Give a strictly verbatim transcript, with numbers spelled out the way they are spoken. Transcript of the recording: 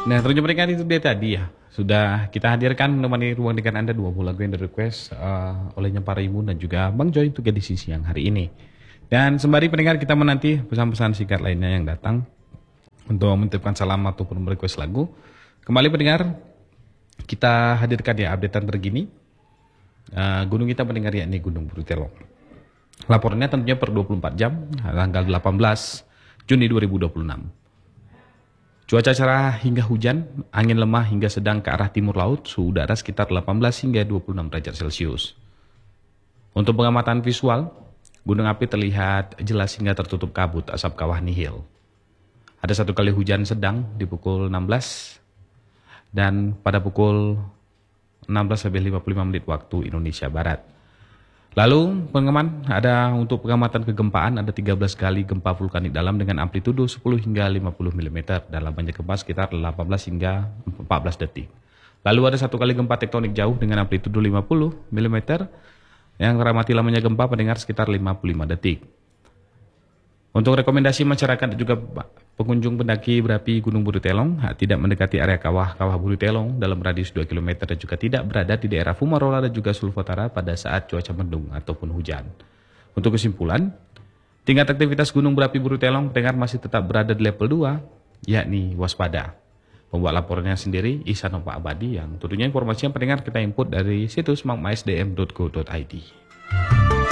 Nah, terjemahan pendengar itu dia tadi ya. Sudah kita hadirkan menemani ruang dengar Anda dua buah lagu yang di-request uh, olehnya para ibu dan juga Bang Joy untuk edisi siang hari ini. Dan sembari pendengar kita menanti pesan-pesan singkat lainnya yang datang untuk menitipkan salam ataupun request lagu. Kembali pendengar, kita hadirkan ya updatean terkini. Uh, gunung kita pendengar yakni Gunung Buru Telong. Laporannya tentunya per dua puluh empat jam, tanggal delapan belas Juni dua ribu dua puluh enam. Cuaca cerah hingga hujan, angin lemah hingga sedang ke arah timur laut, suhu udara sekitar delapan belas hingga dua puluh enam derajat Celcius. Untuk pengamatan visual, gunung api terlihat jelas hingga tertutup kabut asap kawah nihil. Ada satu kali hujan sedang di pukul enam belas dan pada pukul enam belas sampai lima puluh lima menit waktu Indonesia Barat. Lalu pengaman ada untuk pengamatan kegempaan ada tiga belas kali gempa vulkanik dalam dengan amplitudo sepuluh hingga lima puluh milimeter dalam banyak gempa sekitar delapan belas hingga empat belas detik. Lalu ada satu kali gempa tektonik jauh dengan amplitudo lima puluh milimeter yang teramati lamanya gempa pendengar sekitar lima puluh lima detik. Untuk rekomendasi masyarakat dan juga pengunjung pendaki berapi Gunung Buru Telong tidak mendekati area kawah-kawah Buru Telong dalam radius dua kilometer dan juga tidak berada di daerah Fumarola dan juga Sulfotara pada saat cuaca mendung ataupun hujan. Untuk kesimpulan, tingkat aktivitas Gunung berapi Buru Telong pendengar masih tetap berada di level dua, yakni waspada. Pembuat laporannya sendiri Ihsan Nova Abadi yang tentunya informasi yang pendengar kita input dari situs magmaisdm dot go dot id.